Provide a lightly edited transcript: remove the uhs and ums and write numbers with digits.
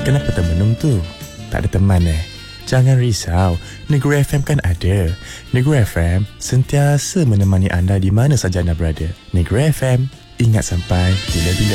Kenapa termenung tu? Tak ada teman Jangan risau, Negeri FM kan ada. Negeri FM sentiasa menemani anda di mana saja anda berada. Negeri FM, ingat sampai bila-bila.